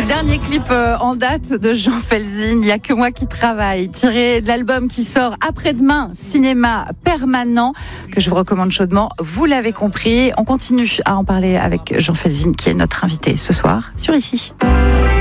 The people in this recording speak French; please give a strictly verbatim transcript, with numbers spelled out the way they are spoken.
le dernier clip en date de Jean Felzine, Il y a que moi qui travaille, tiré de l'album qui sort après-demain, Cinéma Permanent, que je vous recommande chaudement. Vous l'avez compris, on continue à en parler avec Jean Felzine, qui est notre invité ce soir sur Ici.